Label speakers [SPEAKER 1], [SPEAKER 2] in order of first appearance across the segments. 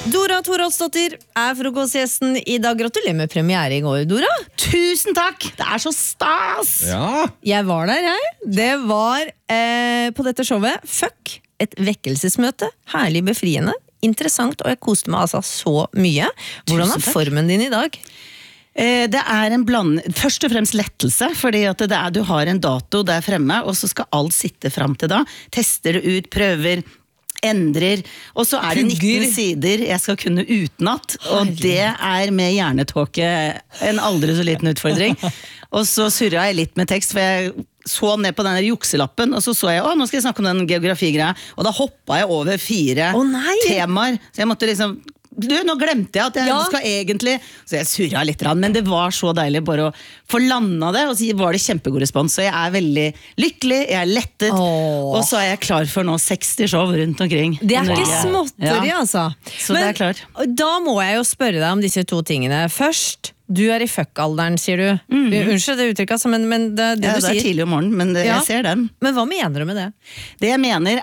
[SPEAKER 1] Dora Thoraldsdottir frokostgjesten I dag. Gratulerer med premiere I går, Dora.
[SPEAKER 2] Tusen takk, det så stas.
[SPEAKER 3] Ja.
[SPEAKER 1] Jeg var der, jeg. Det var på dette showet Fuck, et vekkelsesmøte. Herlig befriende, interessant, og jeg koste meg altså så mye. Hvordan formen din I dag?
[SPEAKER 2] Det en først og fremst lettelse, fordi at du har en dato der fremme, og så skal alt sitte frem til da. Tester det ut, prøver, endrer, og så det 19 sider jeg skal kunne utenat, og det med hjernetåke en aldri så liten utfordring. Og så surret jeg litt med tekst, for jeg så ned på denne jukselappen, og så jeg, nå skal jeg snakke om den geografigreia, og da hoppet jeg over 4 temaer, så jeg måtte liksom nå glemte jeg at jeg skal egentlig så jeg surret litt, men det var så deilig bare å få landet det, og så var det kjempegod respons, så jeg veldig lykkelig, jeg lettet, og så jeg klar for nå 60 show rundt omkring.
[SPEAKER 1] Det ikke småtteri, altså.
[SPEAKER 2] Så
[SPEAKER 1] men,
[SPEAKER 2] det klart.
[SPEAKER 1] Da må jeg jo spørre deg om disse 2 tingene. Først, du I fuck-alderen, sier du. Unnskyld det uttrykket, altså, men det du sier.
[SPEAKER 2] Det tidlig om morgenen, men jeg ser den.
[SPEAKER 1] Men hva mener du med det?
[SPEAKER 2] Det jeg mener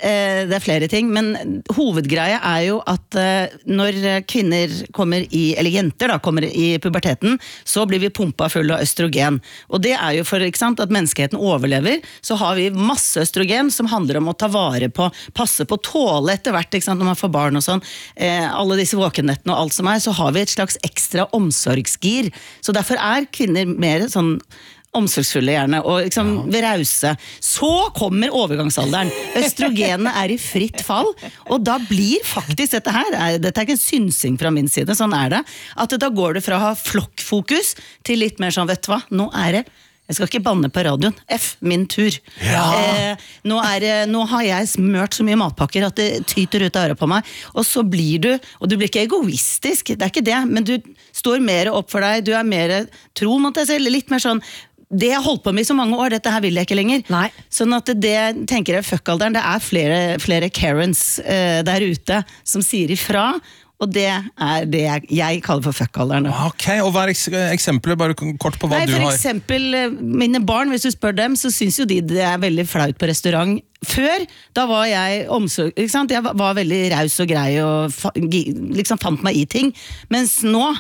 [SPEAKER 2] det flere ting, men hovedgreia jo at når kvinner kommer eller jenter da, kommer I puberteten, så blir vi pumpet full av østrogen. Og det jo for ikke sant, at menneskeheten overlever, så har vi masse østrogen som handler om å ta vare på, passe på, tåle etter hvert, ikke sant, når man får barn og sånn. Alle disse våkennettene og alt som så har vi et slags ekstra omsorgsgir. Så derfor kvinner mer sånn omsorgsfulle gjerne, og liksom rause. Så kommer overgangsalderen. Østrogene I fritt fall, og da blir faktisk dette ikke en synsing fra min side, sånn det, at da går det fra å ha flokkfokus til litt mer sånn, vet du hva, nå det jeg skal ikke banne på radioen. Min tur. Ja. Nå har jeg smørt så mye matpakker at det tyter ut av øret på meg. Og så blir du, og du blir ikke egoistisk, det ikke det, men du står mer opp for deg, du mer tro mot deg selv, litt mer sånn, det jeg holdt på med I så mange år, dette her vil jeg ikke lenger.
[SPEAKER 1] Nei.
[SPEAKER 2] Sånn at det, tenker jeg, fuck-alderen, det flere Karens der ute som sier ifra, og det det jeg kaller for fuck-alderen.
[SPEAKER 3] Ok, og hva eksempler, bare kort på hva du har?
[SPEAKER 2] For eksempel, mine barn, hvis du spør dem, så synes jo de det veldig flaut på restaurant. Før, da var jeg omsorg, ikke sant? Jeg var veldig raus og grei, og liksom fant meg I ting. Mens nå,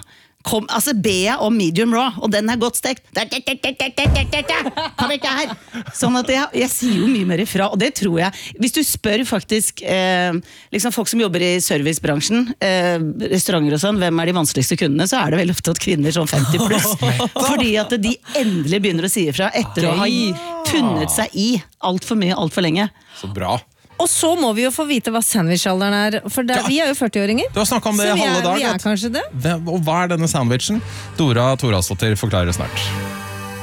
[SPEAKER 2] ber jeg om medium raw, og den godt stekt. Kom ikke her! Sånn at jeg sier jo mye mer ifra, og det tror jeg. Hvis du spør faktisk liksom folk som jobber I servicebransjen, restauranter og sånn, hvem de vanskeligste kundene, så det veldig ofte at kvinner sånn 50 pluss. Fordi at de endelig begynner å si ifra etter å ha funnet seg I alt for mye, alt for lenge.
[SPEAKER 3] Så bra.
[SPEAKER 1] Og så må vi jo få vite hva sandwichalderen for vi jo 40-åringer.
[SPEAKER 3] Du har snakket om det halve dag.
[SPEAKER 1] Vi kanskje det.
[SPEAKER 3] Og hva denne sandwichen? Dora Thoraldsdottir forklarer snart.